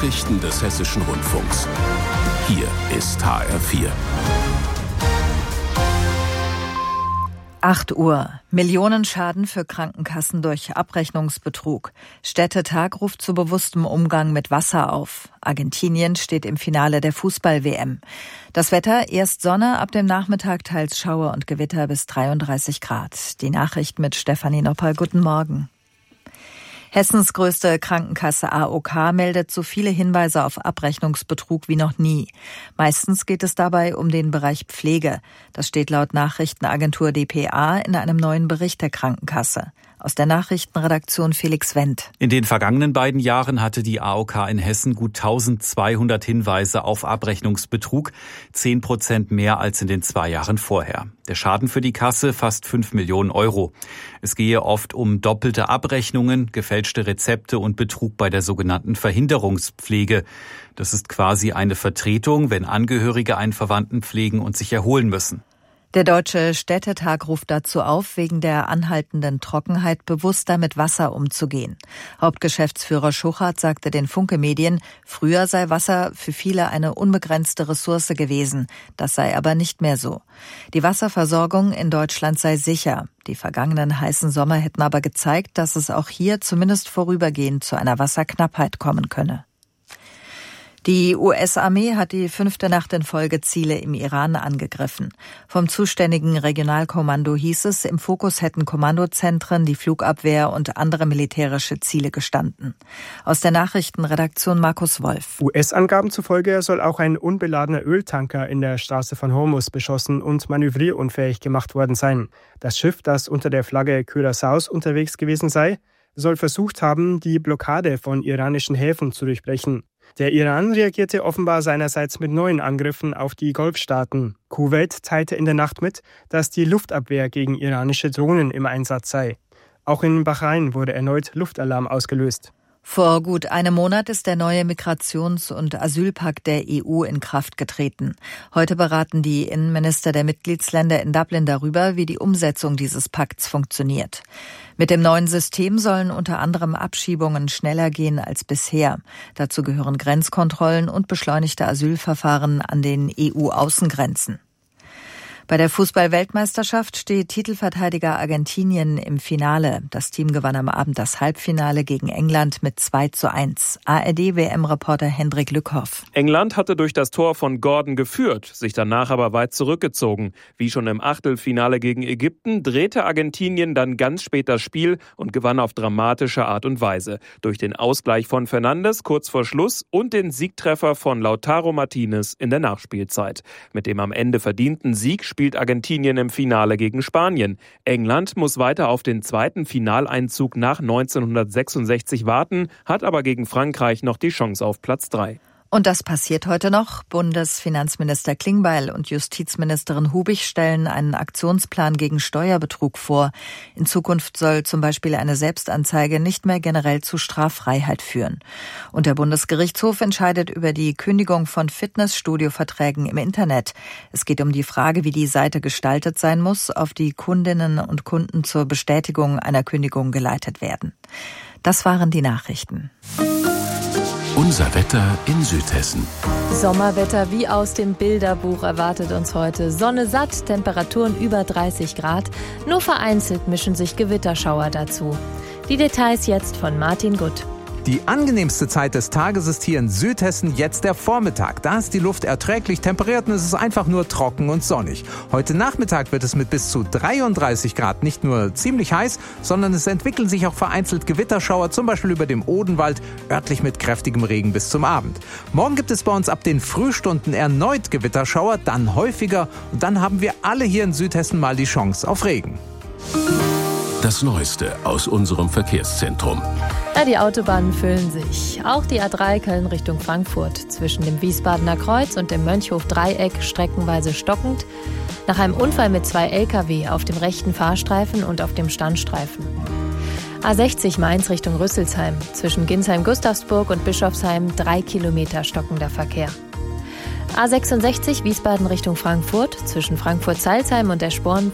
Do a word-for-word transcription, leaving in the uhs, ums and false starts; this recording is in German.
Nachrichten des Hessischen Rundfunks. Hier ist H R vier. acht Uhr. Millionenschaden für Krankenkassen durch Abrechnungsbetrug. Städtetag ruft zu bewusstem Umgang mit Wasser auf. Argentinien steht im Finale der Fußball-W M. Das Wetter, erst Sonne, ab dem Nachmittag teils Schauer und Gewitter bis dreiunddreißig Grad. Die Nachricht mit Stefanie Noppel. Guten Morgen. Hessens größte Krankenkasse A O K meldet so viele Hinweise auf Abrechnungsbetrug wie noch nie. Meistens geht es dabei um den Bereich Pflege. Das steht laut Nachrichtenagentur D P A in einem neuen Bericht der Krankenkasse. Aus der Nachrichtenredaktion Felix Wendt. In den vergangenen beiden Jahren hatte die A O K in Hessen gut tausendzweihundert Hinweise auf Abrechnungsbetrug, zehn Prozent mehr als in den zwei Jahren vorher. Der Schaden für die Kasse fast fünf Millionen Euro. Es gehe oft um doppelte Abrechnungen, gefälschte Rezepte und Betrug bei der sogenannten Verhinderungspflege. Das ist quasi eine Vertretung, wenn Angehörige einen Verwandten pflegen und sich erholen müssen. Der Deutsche Städtetag ruft dazu auf, wegen der anhaltenden Trockenheit bewusster mit Wasser umzugehen. Hauptgeschäftsführer Schuchert sagte den Funke Medien, früher sei Wasser für viele eine unbegrenzte Ressource gewesen. Das sei aber nicht mehr so. Die Wasserversorgung in Deutschland sei sicher. Die vergangenen heißen Sommer hätten aber gezeigt, dass es auch hier zumindest vorübergehend zu einer Wasserknappheit kommen könne. Die U S-Armee hat die fünfte Nacht in Folge Ziele im Iran angegriffen. Vom zuständigen Regionalkommando hieß es, im Fokus hätten Kommandozentren, die Flugabwehr und andere militärische Ziele gestanden. Aus der Nachrichtenredaktion Markus Wolf. U S-Angaben zufolge soll auch ein unbeladener Öltanker in der Straße von Hormuz beschossen und manövrierunfähig gemacht worden sein. Das Schiff, das unter der Flagge Curaçaos unterwegs gewesen sei, soll versucht haben, die Blockade von iranischen Häfen zu durchbrechen. Der Iran reagierte offenbar seinerseits mit neuen Angriffen auf die Golfstaaten. Kuwait teilte in der Nacht mit, dass die Luftabwehr gegen iranische Drohnen im Einsatz sei. Auch in Bahrain wurde erneut Luftalarm ausgelöst. Vor gut einem Monat ist der neue Migrations- und Asylpakt der E U in Kraft getreten. Heute beraten die Innenminister der Mitgliedsländer in Dublin darüber, wie die Umsetzung dieses Pakts funktioniert. Mit dem neuen System sollen unter anderem Abschiebungen schneller gehen als bisher. Dazu gehören Grenzkontrollen und beschleunigte Asylverfahren an den E U-Außengrenzen. Bei der Fußball-Weltmeisterschaft steht Titelverteidiger Argentinien im Finale. Das Team gewann am Abend das Halbfinale gegen England mit zwei zu eins. A R D-W M-Reporter Hendrik Lückhoff. England hatte durch das Tor von Gordon geführt, sich danach aber weit zurückgezogen. Wie schon im Achtelfinale gegen Ägypten drehte Argentinien dann ganz spät das Spiel und gewann auf dramatische Art und Weise. Durch den Ausgleich von Fernandes kurz vor Schluss und den Siegtreffer von Lautaro Martinez in der Nachspielzeit. Mit dem am Ende verdienten Sieg spielt Argentinien im Finale gegen Spanien. England muss weiter auf den zweiten Finaleinzug nach neunzehnhundertsechsundsechzig warten, hat aber gegen Frankreich noch die Chance auf Platz drei. Und das passiert heute noch. Bundesfinanzminister Klingbeil und Justizministerin Hubig stellen einen Aktionsplan gegen Steuerbetrug vor. In Zukunft soll zum Beispiel eine Selbstanzeige nicht mehr generell zu Straffreiheit führen. Und der Bundesgerichtshof entscheidet über die Kündigung von Fitnessstudio-Verträgen im Internet. Es geht um die Frage, wie die Seite gestaltet sein muss, auf die Kundinnen und Kunden zur Bestätigung einer Kündigung geleitet werden. Das waren die Nachrichten. Unser Wetter in Südhessen. Sommerwetter wie aus dem Bilderbuch erwartet uns heute. Sonne satt, Temperaturen über dreißig Grad. Nur vereinzelt mischen sich Gewitterschauer dazu. Die Details jetzt von Martin Gutt. Die angenehmste Zeit des Tages ist hier in Südhessen jetzt der Vormittag. Da ist die Luft erträglich temperiert und es ist einfach nur trocken und sonnig. Heute Nachmittag wird es mit bis zu dreiunddreißig Grad nicht nur ziemlich heiß, sondern es entwickeln sich auch vereinzelt Gewitterschauer, zum Beispiel über dem Odenwald, örtlich mit kräftigem Regen bis zum Abend. Morgen gibt es bei uns ab den Frühstunden erneut Gewitterschauer, dann häufiger und dann haben wir alle hier in Südhessen mal die Chance auf Regen. Das Neueste aus unserem Verkehrszentrum. Ja, die Autobahnen füllen sich. Auch die A drei Köln Richtung Frankfurt. Zwischen dem Wiesbadener Kreuz und dem Mönchhof-Dreieck streckenweise stockend. Nach einem Unfall mit zwei L K W auf dem rechten Fahrstreifen und auf dem Standstreifen. A sechzig Mainz Richtung Rüsselsheim. Zwischen Ginsheim-Gustavsburg und Bischofsheim drei Kilometer stockender Verkehr. A sechsundsechzig Wiesbaden Richtung Frankfurt. Zwischen Frankfurt-Salzheim und der Sporn